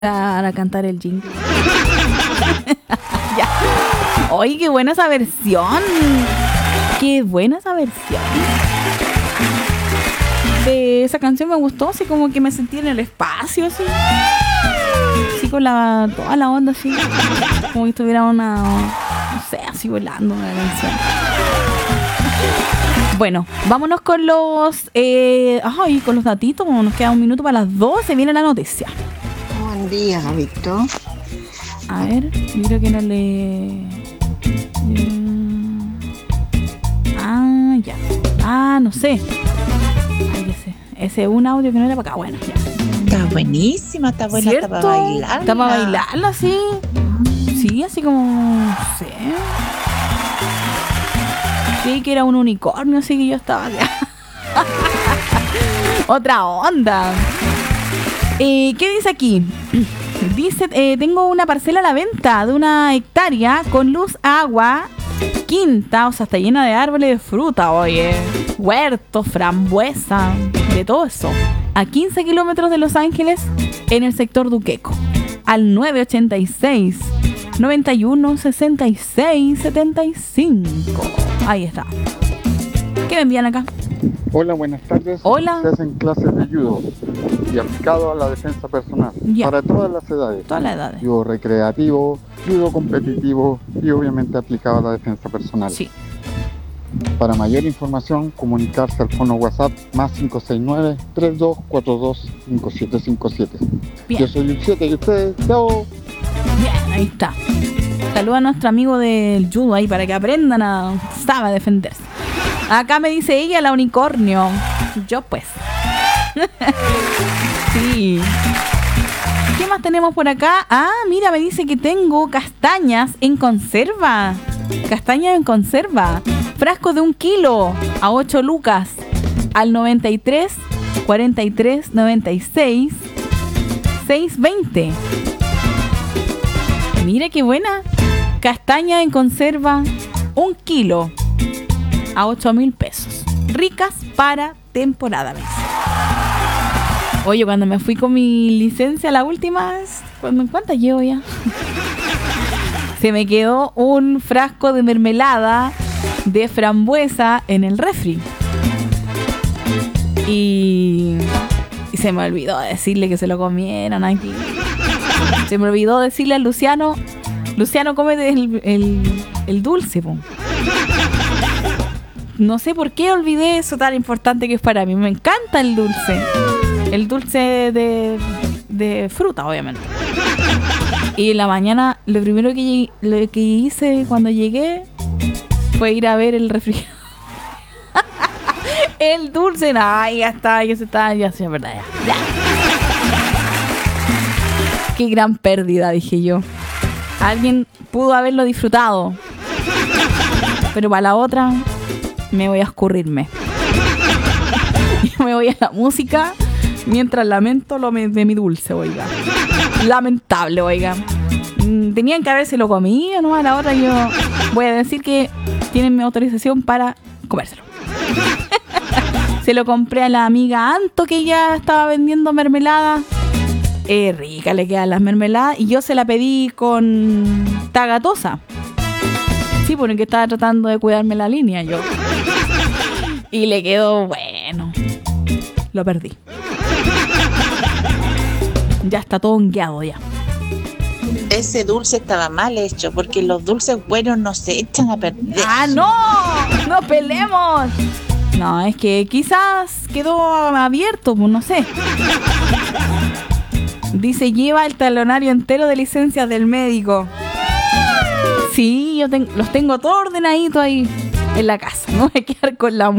a cantar el jingle. Ya. Oye, qué buena esa versión. Qué buena esa versión. De esa canción me gustó, así como que me sentí en el espacio, así. Así con toda la onda, así. Como que estuviera no sé, así volando una canción. Bueno, vámonos con los con los datitos. Como nos queda un minuto para las 12, viene la noticia. Buen día, Víctor. A ver, yo creo que no le... ya. No sé. Ese es un audio que no era para acá. Bueno, ya. Está buenísima, está buena. ¿Cierto? Está para bailarla. Está para bailarla, sí. Sí, así como... No sé. Sí, que era un unicornio, así que yo estaba acá. Otra onda. ¿Qué dice aquí? Dice, tengo una parcela a la venta de 1 hectárea con luz, agua, quinta, o sea, está llena de árboles de fruta, oye. Huerto, frambuesa, de todo eso. A 15 kilómetros de Los Ángeles, en el sector Duqueco. Al 986 91 66 75. Ahí está. ¿Qué me envían acá? Hola, buenas tardes. Hola. Se hacen clases de judo y aplicado a la defensa personal. Ya. Para todas las edades. Todas las edades. Judo recreativo, judo competitivo y obviamente aplicado a la defensa personal. Sí. Para mayor información, comunicarse al fono WhatsApp más 569-3242-5757. Bien. Yo soy el 7 y ustedes, chao. Bien, ahí está. Saluda a nuestro amigo del judo ahí para que aprendan a defenderse. Acá me dice ella, la unicornio. Yo pues. Sí. ¿Qué más tenemos por acá? Mira, me dice que tengo castañas en conserva. Castañas en conserva. Frasco de 1 kilo a 8 lucas. Al 93 43 96 620. Mira qué buena. Castaña en conserva 1 kilo a 8.000 pesos. Ricas para temporada, ¿ves? Oye, cuando me fui con mi licencia la última, ¿cuántas llevo ya? Se me quedó un frasco de mermelada de frambuesa en el refri. Y se me olvidó decirle que se lo comieran aquí. Se me olvidó decirle a Luciano, cómete el dulce, po. No sé por qué olvidé eso tan importante que es para mí. Me encanta el dulce. El dulce de fruta, obviamente. Y en la mañana, lo primero que hice cuando llegué fue ir a ver el refrigerador. El dulce, ya se verdad, ya. Qué gran pérdida, dije yo. Alguien pudo haberlo disfrutado. Pero para la otra, me voy a escurrirme. Y me voy a la música mientras lamento lo de mi dulce, oiga. Lamentable, oiga. Tenían que habérselo comido, ¿no? A la hora yo voy a decir que tienen mi autorización para comérselo. Se lo compré a la amiga Anto, que ya estaba vendiendo mermelada. Rica le quedan las mermeladas. Y yo se la pedí con tagatosa. Sí, porque estaba tratando de cuidarme la línea yo. Y le quedó bueno. Lo perdí. Ya está todo hongueado ya. Ese dulce estaba mal hecho, porque los dulces buenos no se echan a perder. ¡No! ¡No peleemos! No, es que quizás quedó abierto, pues no sé. Dice, lleva el talonario entero de licencias del médico. Sí, yo los tengo todo ordenadito ahí en la casa. No voy a quedar con la